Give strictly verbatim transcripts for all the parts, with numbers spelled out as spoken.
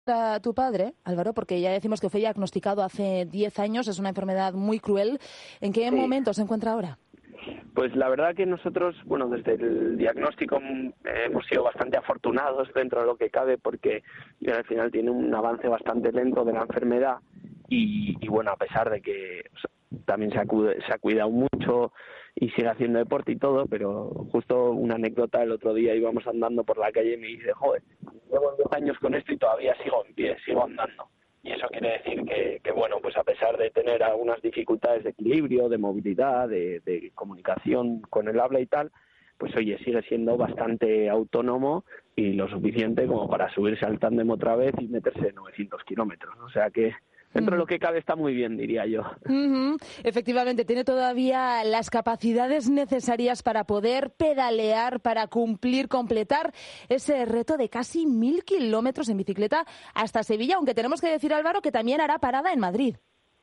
A tu padre, Álvaro, porque ya decimos que fue diagnosticado hace diez años, es una enfermedad muy cruel. ¿En qué Sí. momento se encuentra ahora? Pues la verdad que nosotros, bueno, desde el diagnóstico eh, hemos sido bastante afortunados dentro de lo que cabe, porque eh, al final tiene un avance bastante lento de la enfermedad y, y bueno, a pesar de que o sea, también se, acude, se ha cuidado mucho y sigue haciendo deporte y todo, pero justo una anécdota, el otro día íbamos andando por la calle y me dice, joder, llevo dos años con esto y todavía sigo en pie, sigo andando. Y eso quiere decir que, que, bueno, pues a pesar de tener algunas dificultades de equilibrio, de movilidad, de, de comunicación con el habla y tal, pues oye, sigue siendo bastante autónomo y lo suficiente como para subirse al tándem otra vez y meterse novecientos kilómetros. O sea que dentro de lo que cabe está muy bien, diría yo. Uh-huh. Efectivamente, tiene todavía las capacidades necesarias para poder pedalear, para cumplir, completar ese reto de casi mil kilómetros en bicicleta hasta Sevilla, aunque tenemos que decir, Álvaro, que también hará parada en Madrid.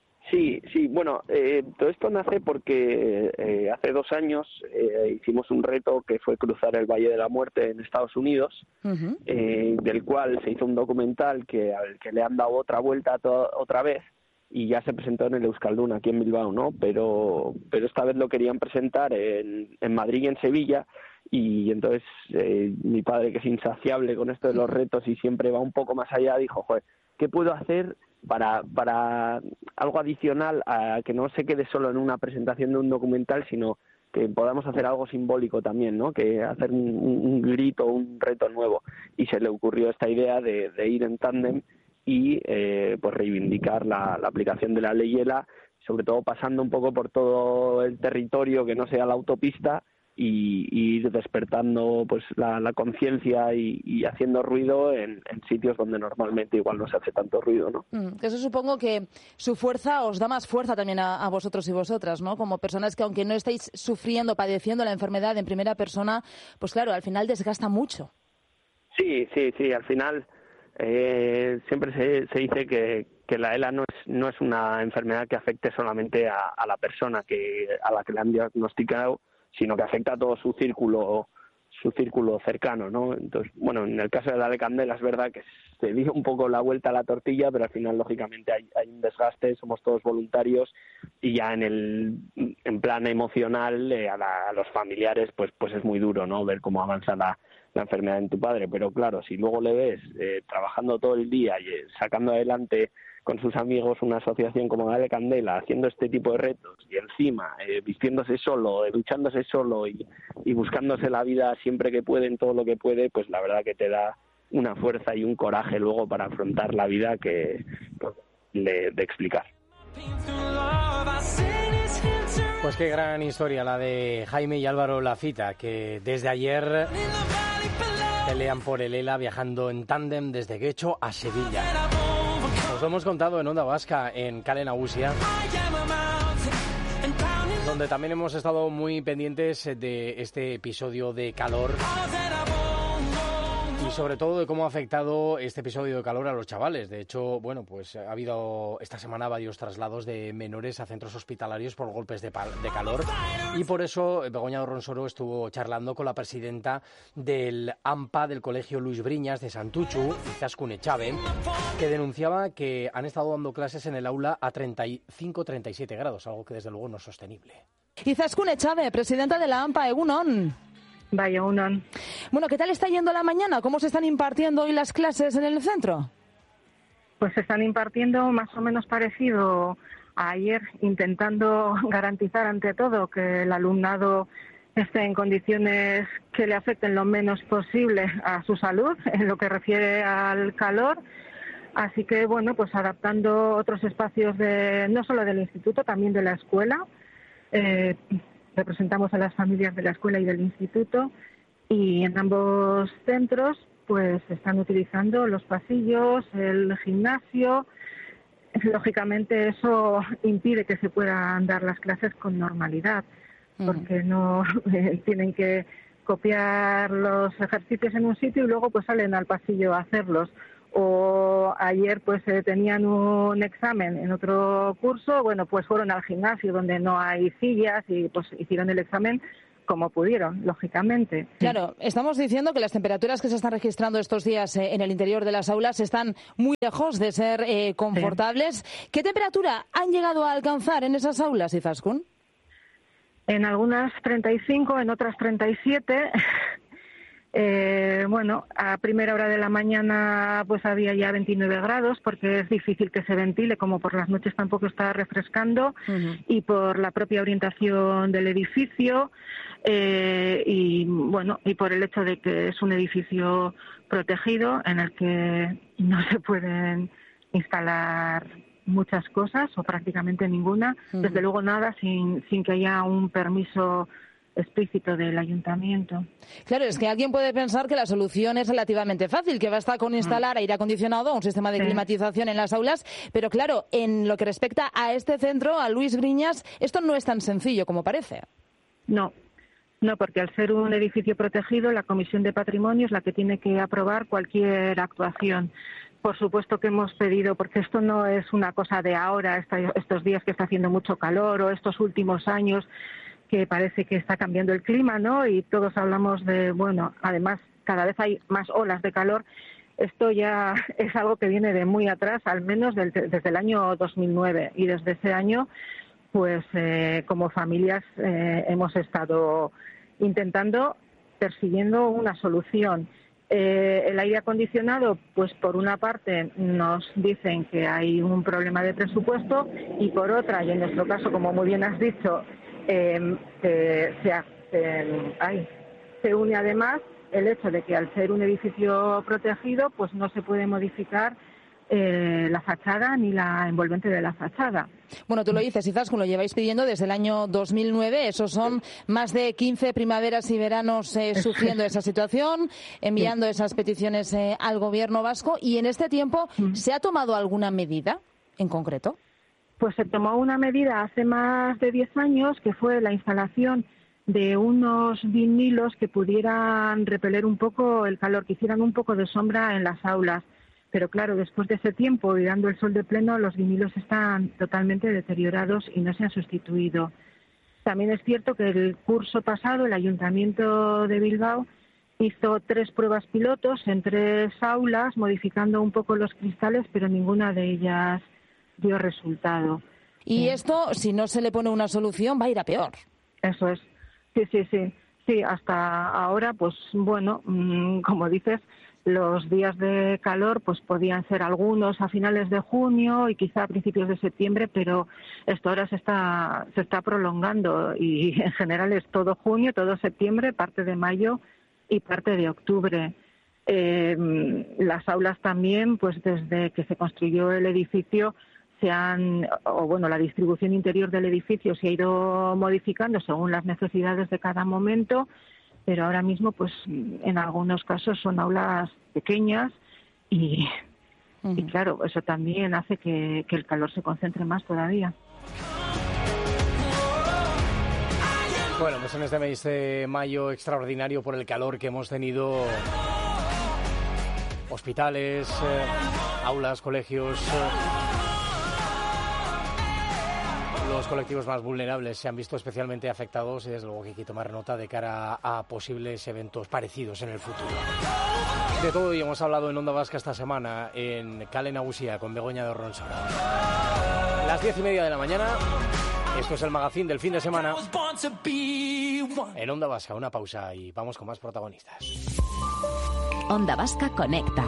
Sí, sí, bueno, eh, todo esto nace porque eh, hace dos años eh, hicimos un reto que fue cruzar el Valle de la Muerte en Estados Unidos, uh-huh. eh, del cual se hizo un documental que al que le han dado otra vuelta to- otra vez y ya se presentó en el Euskalduna, aquí en Bilbao, ¿no? Pero, pero esta vez lo querían presentar en, en Madrid y en Sevilla y entonces eh, mi padre, que es insaciable con esto de los retos y siempre va un poco más allá, dijo, joder, ¿qué puedo hacer para para algo adicional a que no se quede solo en una presentación de un documental, sino que podamos hacer algo simbólico también, ¿no? Que hacer un, un grito, un reto nuevo. Y se le ocurrió esta idea de, de ir en tándem y eh, pues reivindicar la, la aplicación de la ley ELA, sobre todo pasando un poco por todo el territorio que no sea la autopista, y, y ir despertando pues la, la conciencia y, y haciendo ruido en, en sitios donde normalmente igual no se hace tanto ruido, ¿no? Mm, eso supongo que su fuerza os da más fuerza también a, a vosotros y vosotras, ¿no? Como personas que aunque no estáis sufriendo, padeciendo la enfermedad en primera persona, pues claro, al final desgasta mucho. Sí, sí, sí, al final eh, siempre se, se dice que, que la ELA no es, no es una enfermedad que afecte solamente a, a la persona que a la que le han diagnosticado, sino que afecta a todo su círculo su círculo cercano, ¿no? Entonces, bueno, en el caso de la de Candela es verdad que se dio un poco la vuelta a la tortilla, pero al final, lógicamente, hay, hay un desgaste, somos todos voluntarios y ya en el en plan emocional eh, a, la, a los familiares, pues pues es muy duro, ¿no? Ver cómo avanza la, la enfermedad en tu padre, pero claro, si luego le ves eh, trabajando todo el día y eh, sacando adelante con sus amigos una asociación como Dale Candela, haciendo este tipo de retos y encima eh, vistiéndose solo, eh, duchándose solo y, y buscándose la vida siempre que puede, en todo lo que puede, pues la verdad que te da una fuerza y un coraje luego para afrontar la vida que pues, de, de explicar. Pues qué gran historia la de Jaime y Álvaro Lafita, que desde ayer pelean por el ELA viajando en tándem desde Guecho a Sevilla. Os lo hemos contado en Onda Vasca, en Kale Nagusia, donde también hemos estado muy pendientes de este episodio de calor y sobre todo de cómo ha afectado este episodio de calor a los chavales. De hecho, bueno, pues ha habido esta semana varios traslados de menores a centros hospitalarios por golpes de, pal- de calor y por eso Begoña Ronsoro estuvo charlando con la presidenta del AMPA del Colegio Luis Briñas de Santuchu, Izaskun Echave, que denunciaba que han estado dando clases en el aula a treinta y cinco a treinta y siete grados, algo que desde luego no es sostenible. Izaskun Echave, presidenta de la AMPA, Egunon. Vaya, unon. Bueno, ¿qué tal está yendo la mañana? ¿Cómo se están impartiendo hoy las clases en el centro? Pues se están impartiendo más o menos parecido a ayer, intentando garantizar ante todo que el alumnado esté en condiciones que le afecten lo menos posible a su salud en lo que refiere al calor. Así que, bueno, pues adaptando otros espacios de no solo del instituto, también de la escuela. Eh, representamos a las familias de la escuela y del instituto y en ambos centros pues están utilizando los pasillos, el gimnasio. Lógicamente eso impide que se puedan dar las clases con normalidad, porque no eh, tienen que copiar los ejercicios en un sitio y luego pues salen al pasillo a hacerlos. O ayer pues eh, tenían un examen en otro curso, bueno, pues fueron al gimnasio donde no hay sillas y pues hicieron el examen como pudieron, lógicamente. Claro, estamos diciendo que las temperaturas que se están registrando estos días eh, en el interior de las aulas están muy lejos de ser eh, confortables. Sí. ¿Qué temperatura han llegado a alcanzar en esas aulas, Izaskun? En algunas treinta y cinco, en otras treinta y siete. Eh, bueno, a primera hora de la mañana pues había ya veintinueve grados, porque es difícil que se ventile, como por las noches tampoco está refrescando, uh-huh. y por la propia orientación del edificio, eh, y bueno, y por el hecho de que es un edificio protegido en el que no se pueden instalar muchas cosas o prácticamente ninguna, uh-huh. desde luego nada sin, sin que haya un permiso explícito del ayuntamiento. Claro, es que alguien puede pensar que la solución es relativamente fácil, que basta con instalar aire acondicionado, un sistema de sí. climatización en las aulas, pero claro, en lo que respecta a este centro, a Luis Griñas, esto no es tan sencillo como parece. No, no, porque al ser un edificio protegido, la Comisión de Patrimonio es la que tiene que aprobar cualquier actuación. Por supuesto que hemos pedido, porque esto no es una cosa de ahora, estos días que está haciendo mucho calor o estos últimos años, que parece que está cambiando el clima, ¿no? Y todos hablamos de, bueno, además cada vez hay más olas de calor. Esto ya es algo que viene de muy atrás, al menos del, desde el año dos mil nueve. Y desde ese año, pues eh, como familias eh, hemos estado intentando, persiguiendo una solución. Eh, el aire acondicionado, pues por una parte nos dicen que hay un problema de presupuesto y por otra, y en nuestro caso, como muy bien has dicho, Eh, eh, se, eh, ay, se une además el hecho de que al ser un edificio protegido pues no se puede modificar eh, la fachada ni la envolvente de la fachada. Bueno, tú lo dices, Izaskun, lo lleváis pidiendo desde el año dos mil nueve, esos son más de quince primaveras y veranos eh, sufriendo esa situación, enviando sí. esas peticiones eh, al gobierno vasco, y en este tiempo, ¿se ha tomado alguna medida en concreto? Pues se tomó una medida hace más de diez años, que fue la instalación de unos vinilos que pudieran repeler un poco el calor, que hicieran un poco de sombra en las aulas. Pero claro, después de ese tiempo y dando el sol de pleno, los vinilos están totalmente deteriorados y no se han sustituido. También es cierto que el curso pasado el Ayuntamiento de Bilbao hizo tres pruebas pilotos en tres aulas, modificando un poco los cristales, pero ninguna de ellas dio resultado. Y sí. esto, si no se le pone una solución, va a ir a peor. Eso es. Sí, sí, sí. Sí, hasta ahora, pues bueno, mmm, como dices, los días de calor pues podían ser algunos a finales de junio y quizá a principios de septiembre, pero esto ahora se está se está prolongando y en general es todo junio, todo septiembre, parte de mayo y parte de octubre. Eh, las aulas también, pues desde que se construyó el edificio, se han, o bueno, la distribución interior del edificio se ha ido modificando según las necesidades de cada momento, pero ahora mismo, pues en algunos casos son aulas pequeñas y, uh-huh. y claro, eso también hace que, que el calor se concentre más todavía. Bueno, pues en este mes de mayo extraordinario por el calor que hemos tenido, hospitales, eh, aulas, colegios, eh, los colectivos más vulnerables se han visto especialmente afectados y desde luego que hay que tomar nota de cara a, a posibles eventos parecidos en el futuro. De todo y hemos hablado en Onda Vasca esta semana en Kale Nagusia con Begoña de Ronsora. Las diez y media de la mañana, esto es el magazín del fin de semana en Onda Vasca. Una pausa y vamos con más protagonistas. Onda Vasca Conecta.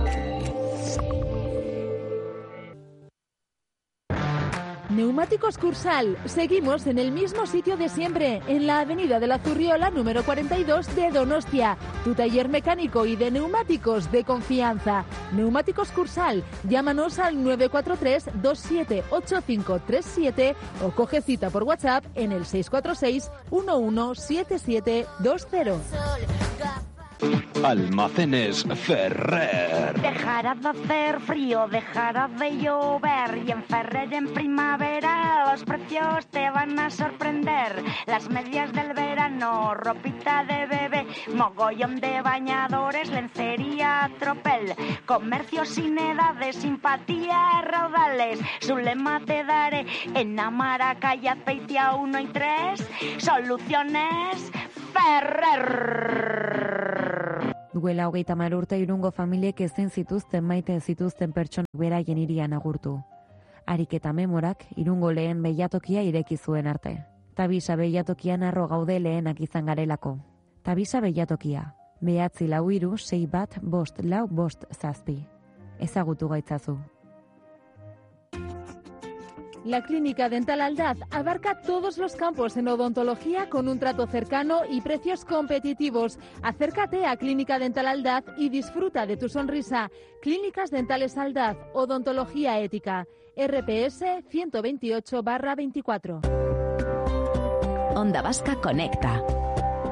Neumáticos Cursal. Seguimos en el mismo sitio de siempre, en la avenida de la Zurriola número cuarenta y dos de Donostia. Tu taller mecánico y de neumáticos de confianza. Neumáticos Cursal. Llámanos al nueve cuatro tres, dos siete ocho cinco tres siete o coge cita por WhatsApp en el seis cuatro seis, uno uno siete siete dos cero. Almacenes Ferrer. Dejará de hacer frío, dejará de llover y en Ferrer en primavera los precios te van a sorprender. Las medias del verano, ropita de bebé, mogollón de bañadores, lencería, tropel, comercio sin edades, simpatía, raudales. Su lema te daré en Amara, calle Azpeitia uno y tres. Soluciones Ferrer. Duela hogeita hamar urte Irungo familiek ezin zituzten maite zituzten pertsonak beraien hirian agurtu. Ariketa memorak Irungo lehen beilatokia ireki zuen arte. Tabisa beilatokian harro gaude lehenak izan garelako. Tabisa beilatokia. Behatzi lau hiru, sei bat, bost, lau, bost, zazpi. Ezagutu gaitzazu. La Clínica Dental Aldaz abarca todos los campos en odontología con un trato cercano y precios competitivos. Acércate a Clínica Dental Aldaz y disfruta de tu sonrisa. Clínicas Dentales Aldaz, odontología ética. R P S ciento veintiocho barra veinticuatro. Onda Vasca Conecta.